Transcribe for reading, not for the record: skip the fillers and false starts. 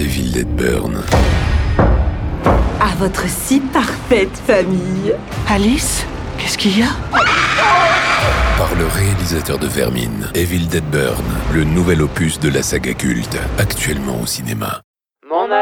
Evil Dead Burn. À votre si parfaite famille. Alice, qu'est-ce qu'il y a? Par le réalisateur de Vermine, Evil Dead Burn, le nouvel opus de la saga culte, actuellement au cinéma. Mon